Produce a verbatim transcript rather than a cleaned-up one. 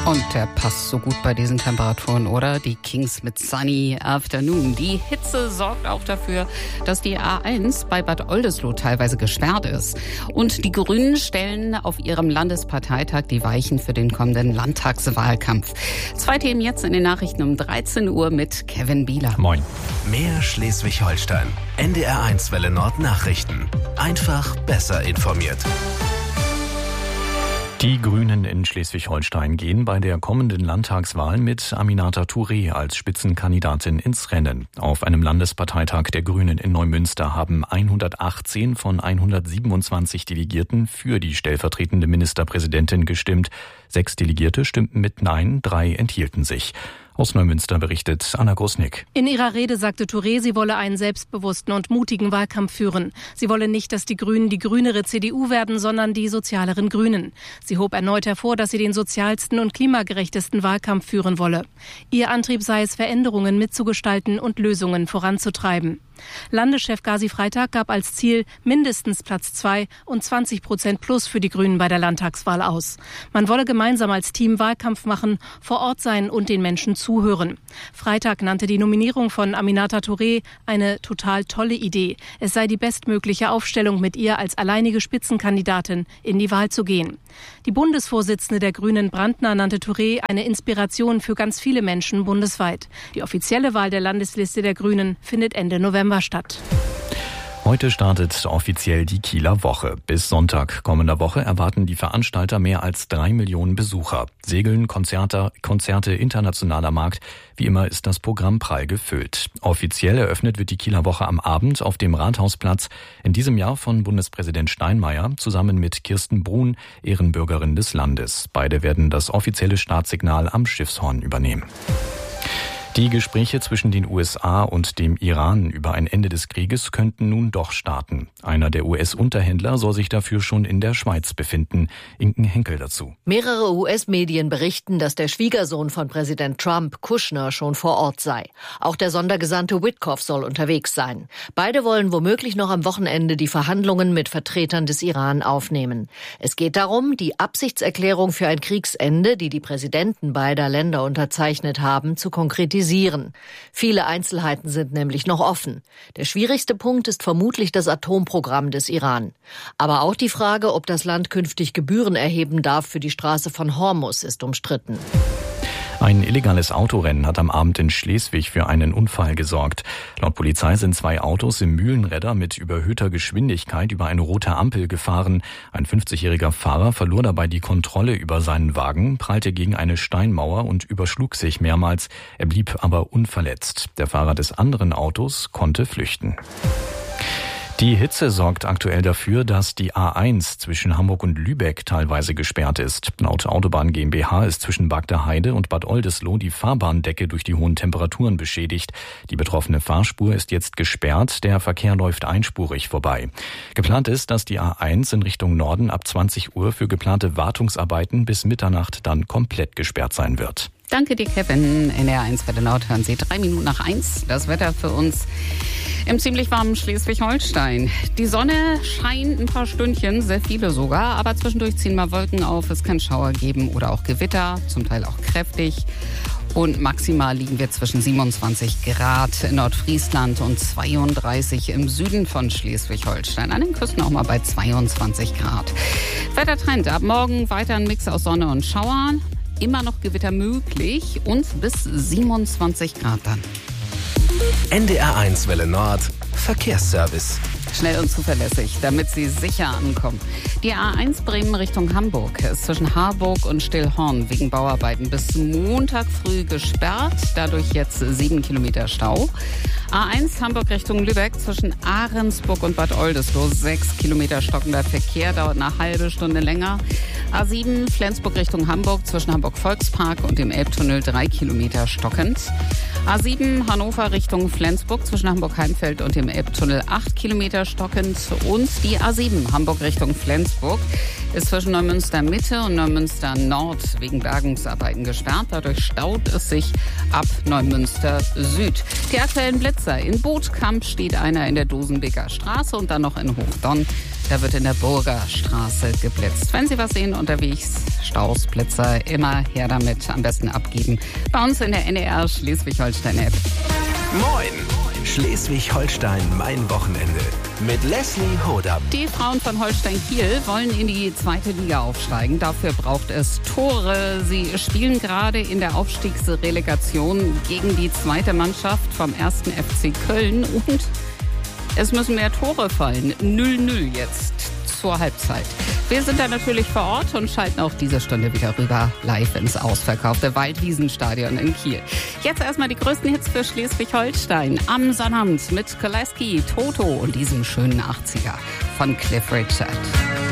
Und der passt so gut bei diesen Temperaturen, oder? Die Kings mit Sunny Afternoon. Die Hitze sorgt auch dafür, dass die A eins bei Bad Oldesloe teilweise gesperrt ist. Und die Grünen stellen auf ihrem Landesparteitag die Weichen für den kommenden Landtagswahlkampf. Zwei Themen jetzt in den Nachrichten um dreizehn Uhr mit Kevin Bieler. Moin. Mehr Schleswig-Holstein. N D R eins Welle Nord Nachrichten. Einfach besser informiert. Die Grünen in Schleswig-Holstein gehen bei der kommenden Landtagswahl mit Aminata Touré als Spitzenkandidatin ins Rennen. Auf einem Landesparteitag der Grünen in Neumünster haben hundertachtzehn von hundertsiebenundzwanzig Delegierten für die stellvertretende Ministerpräsidentin gestimmt. Sechs Delegierte stimmten mit Nein, drei enthielten sich. Aus Neumünster berichtet Anna Grosnick. In ihrer Rede sagte Touré, sie wolle einen selbstbewussten und mutigen Wahlkampf führen. Sie wolle nicht, dass die Grünen die grünere C D U werden, sondern die sozialeren Grünen. Sie hob erneut hervor, dass sie den sozialsten und klimagerechtesten Wahlkampf führen wolle. Ihr Antrieb sei es, Veränderungen mitzugestalten und Lösungen voranzutreiben. Landeschef Gazi Freitag gab als Ziel mindestens Platz zwei und zwanzig Prozent plus für die Grünen bei der Landtagswahl aus. Man wolle gemeinsam als Team Wahlkampf machen, vor Ort sein und den Menschen zuhören. Freitag nannte die Nominierung von Aminata Touré eine total tolle Idee. Es sei die bestmögliche Aufstellung, mit ihr als alleinige Spitzenkandidatin in die Wahl zu gehen. Die Bundesvorsitzende der Grünen, Brandner, nannte Touré eine Inspiration für ganz viele Menschen bundesweit. Die offizielle Wahl der Landesliste der Grünen findet Ende November statt. Heute startet offiziell die Kieler Woche. Bis Sonntag kommender Woche erwarten die Veranstalter mehr als drei Millionen Besucher. Segeln, Konzerte, Konzerte, internationaler Markt. Wie immer ist das Programm prall gefüllt. Offiziell eröffnet wird die Kieler Woche am Abend auf dem Rathausplatz. In diesem Jahr von Bundespräsident Steinmeier zusammen mit Kirsten Brun, Ehrenbürgerin des Landes. Beide werden das offizielle Startsignal am Schiffshorn übernehmen. Die Gespräche zwischen den U S A und dem Iran über ein Ende des Krieges könnten nun doch starten. Einer der U S-Unterhändler soll sich dafür schon in der Schweiz befinden. Inken Henkel dazu. Mehrere U S-Medien berichten, dass der Schwiegersohn von Präsident Trump, Kushner, schon vor Ort sei. Auch der Sondergesandte Witkoff soll unterwegs sein. Beide wollen womöglich noch am Wochenende die Verhandlungen mit Vertretern des Iran aufnehmen. Es geht darum, die Absichtserklärung für ein Kriegsende, die die Präsidenten beider Länder unterzeichnet haben, zu konkretisieren. Viele Einzelheiten sind nämlich noch offen. Der schwierigste Punkt ist vermutlich das Atomprogramm des Iran. Aber auch die Frage, ob das Land künftig Gebühren erheben darf für die Straße von Hormuz, ist umstritten. Ein illegales Autorennen hat am Abend in Schleswig für einen Unfall gesorgt. Laut Polizei sind zwei Autos im Mühlenredder mit überhöhter Geschwindigkeit über eine rote Ampel gefahren. Ein fünfzigjähriger Fahrer verlor dabei die Kontrolle über seinen Wagen, prallte gegen eine Steinmauer und überschlug sich mehrmals. Er blieb aber unverletzt. Der Fahrer des anderen Autos konnte flüchten. Die Hitze sorgt aktuell dafür, dass die A eins zwischen Hamburg und Lübeck teilweise gesperrt ist. Laut Autobahn GmbH ist zwischen Bagdaheide und Bad Oldesloe die Fahrbahndecke durch die hohen Temperaturen beschädigt. Die betroffene Fahrspur ist jetzt gesperrt, der Verkehr läuft einspurig vorbei. Geplant ist, dass die A eins in Richtung Norden ab zwanzig Uhr für geplante Wartungsarbeiten bis Mitternacht dann komplett gesperrt sein wird. Danke dir, Kevin. N D R eins Welle Nord hören Sie drei Minuten nach eins. Das Wetter für uns im ziemlich warmen Schleswig-Holstein. Die Sonne scheint ein paar Stündchen, sehr viele sogar, aber zwischendurch ziehen mal Wolken auf. Es kann Schauer geben oder auch Gewitter, zum Teil auch kräftig. Und maximal liegen wir zwischen siebenundzwanzig Grad in Nordfriesland und zweiunddreißig im Süden von Schleswig-Holstein. An den Küsten auch mal bei zweiundzwanzig Grad. Wettertrend ab morgen weiter ein Mix aus Sonne und Schauern. Immer noch Gewitter möglich und bis siebenundzwanzig Grad dann. N D R eins Welle Nord Verkehrsservice. Schnell und zuverlässig, damit Sie sicher ankommen. Die A eins Bremen Richtung Hamburg ist zwischen Harburg und Stillhorn wegen Bauarbeiten bis Montag früh gesperrt. Dadurch jetzt sieben Kilometer Stau. A eins Hamburg Richtung Lübeck zwischen Ahrensburg und Bad Oldesloe. Sechs Kilometer stockender Verkehr, dauert eine halbe Stunde länger. A sieben Flensburg Richtung Hamburg zwischen Hamburg Volkspark und dem Elbtunnel drei Kilometer stockend. A sieben Hannover Richtung Flensburg zwischen Hamburg-Heimfeld und dem Elbtunnel acht Kilometer stockend. Und die A sieben Hamburg Richtung Flensburg ist zwischen Neumünster Mitte und Neumünster Nord wegen Bergungsarbeiten gesperrt. Dadurch staut es sich ab Neumünster Süd. Die aktuellen Blitzer. In Bootkamp steht einer in der Dosenbeker Straße und dann noch in Hochdonn Da wird in der Burgerstraße geblitzt. Wenn Sie was sehen unterwegs, Staus, Blitzer, immer her damit, am besten abgeben. Bei uns in der N D R Schleswig-Holstein-App. Moin! Schleswig-Holstein, mein Wochenende. Mit Leslie Hodam. Die Frauen von Holstein Kiel wollen in die zweite Liga aufsteigen. Dafür braucht es Tore. Sie spielen gerade in der Aufstiegsrelegation gegen die zweite Mannschaft vom ersten F C Köln. Und es müssen mehr Tore fallen. null null jetzt zur Halbzeit. Wir sind da natürlich vor Ort und schalten auch diese Stunde wieder rüber live ins ausverkaufte Waldwiesenstadion in Kiel. Jetzt erstmal die größten Hits für Schleswig-Holstein. Am Sonnabend mit Koleski, Toto und diesem schönen achtziger von Cliff Richard.